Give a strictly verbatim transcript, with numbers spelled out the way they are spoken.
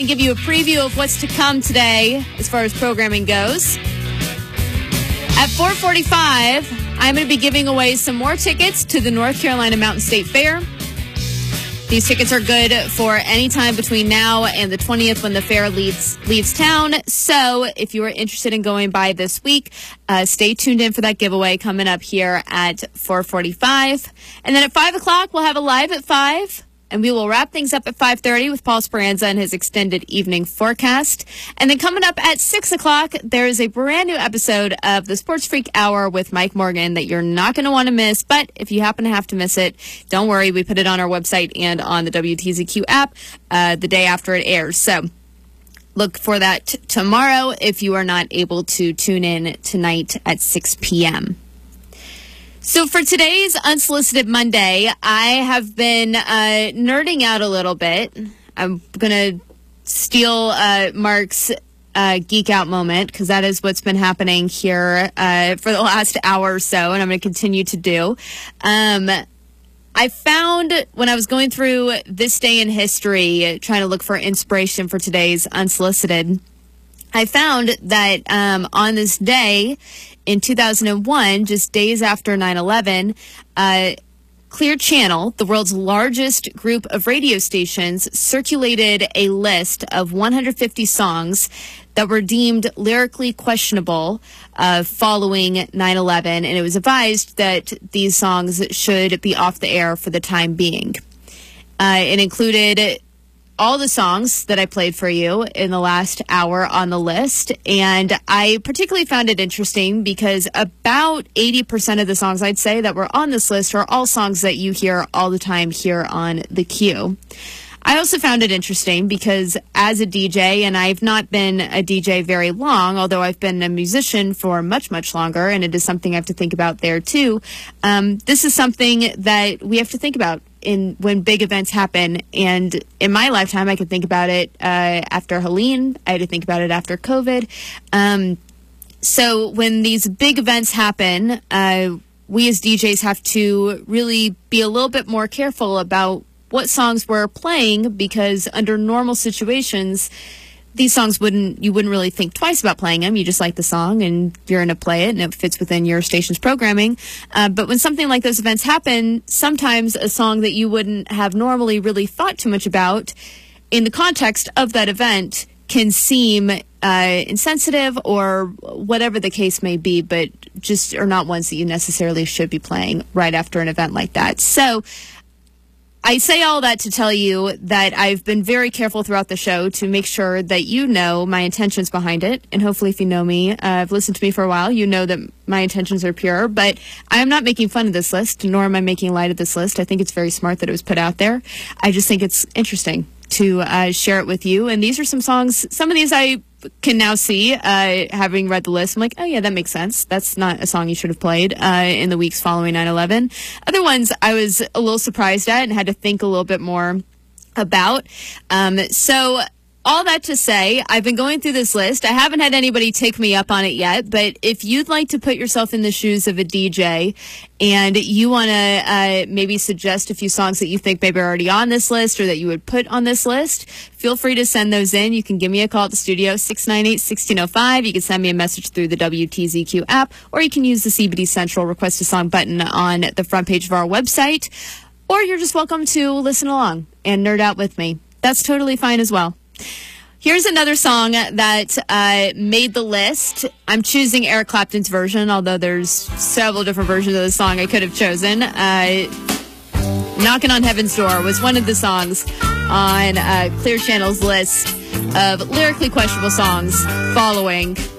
and give you a preview of what's to come today as far as programming goes. At four forty-five, I'm going to be giving away some more tickets to the North Carolina Mountain State Fair. These tickets are good for any time between now and the twentieth when the fair leaves, leaves town. So if you are interested in going by this week, uh, stay tuned in for that giveaway coming up here at four forty-five. And then at five o'clock, we'll have a live at five. And we will wrap things up at five thirty with Paul Speranza and his extended evening forecast. And then coming up at six o'clock, there is a brand new episode of the Sports Freak Hour with Mike Morgan that you're not going to want to miss. But if you happen to have to miss it, don't worry. We put it on our website and on the W T Z Q app uh, the day after it airs. So look for that t- tomorrow if you are not able to tune in tonight at six p.m. So for today's Unsolicited Monday, I have been uh, nerding out a little bit. I'm going to steal uh, Mark's uh, geek out moment because that is what's been happening here uh, for the last hour or so, and I'm going to continue to do. Um, I found when I was going through this day in history, trying to look for inspiration for today's Unsolicited, I found that um, on this day in two thousand one, just days after nine eleven, uh, Clear Channel, the world's largest group of radio stations, circulated a list of one hundred fifty songs that were deemed lyrically questionable uh, following nine eleven, and it was advised that these songs should be off the air for the time being. Uh, it included all the songs that I played for you in the last hour on the list. And I particularly found it interesting because about eighty percent of the songs I'd say that were on this list are all songs that you hear all the time here on the Q. I also found it interesting because as a D J, and I've not been a D J very long, although I've been a musician for much, much longer, and it is something I have to think about there too. Um, this is something that we have to think about in when big events happen. And in my lifetime, I could think about it uh, after Helene. I had to think about it after COVID. Um, so when these big events happen, uh, we as D Js have to really be a little bit more careful about what songs we're playing, because under normal situations, these songs wouldn't, you wouldn't really think twice about playing them. You just like the song and you're going to play it and it fits within your station's programming. Uh, but when something like those events happen, sometimes a song that you wouldn't have normally really thought too much about in the context of that event can seem uh, insensitive or whatever the case may be, but just are not ones that you necessarily should be playing right after an event like that. So I say all that to tell you that I've been very careful throughout the show to make sure that you know my intentions behind it. And hopefully if you know me, uh, I've listened to me for a while, you know that my intentions are pure. But I am not making fun of this list, nor am I making light of this list. I think it's very smart that it was put out there. I just think it's interesting to uh, share it with you. And these are some songs, some of these I can now see, uh, having read the list. I'm like, oh yeah, that makes sense. That's not a song you should have played uh, in the weeks following nine eleven. Other ones I was a little surprised at and had to think a little bit more about. Um, so all that to say, I've been going through this list. I haven't had anybody take me up on it yet, but if you'd like to put yourself in the shoes of a D J and you want to uh, maybe suggest a few songs that you think maybe are already on this list or that you would put on this list, feel free to send those in. You can give me a call at the studio, six nine eight, one six zero five. You can send me a message through the W T Z Q app, or you can use the C B D Central Request a Song button on the front page of our website, or you're just welcome to listen along and nerd out with me. That's totally fine as well. Here's another song that uh, made the list. I'm choosing Eric Clapton's version, although there's several different versions of the song I could have chosen. Uh, Knocking on Heaven's Door was one of the songs on uh, Clear Channel's list of lyrically questionable songs following